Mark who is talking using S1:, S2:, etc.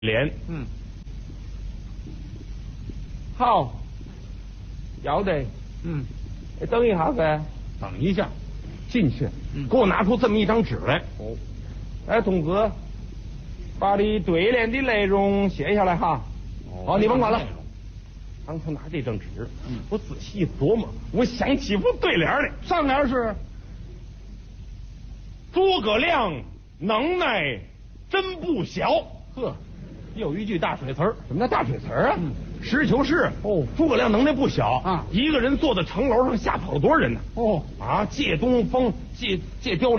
S1: 联。好，要得。等一下噻，
S2: 等一下，
S1: 进去，给我拿出这么一张纸来。
S2: 哦，
S1: 哎，童子，把你对联的内容写下来哈。好，你甭管了。当初拿这张纸，我仔细一琢磨，我想起副对联来。
S2: 上联是
S1: 诸葛亮能耐真不小。
S2: 呵，又一句大水词儿。
S1: 什么叫大水词儿啊？实事求是。
S2: 哦，
S1: 诸葛亮能耐不小
S2: 啊，
S1: 一个人坐在城楼上吓跑多少人呢？
S2: 哦，
S1: 啊，借东风，借雕。